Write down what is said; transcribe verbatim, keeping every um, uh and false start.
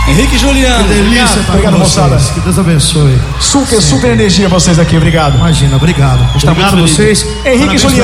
Henrique e Juliano. Que delícia Obrigado, estar obrigado com moçada. vocês. Que Deus abençoe. Super, super energia vocês aqui, obrigado. Imagina, obrigado. Está Obrigado a muito vocês. Henrique e Parabéns Juliano.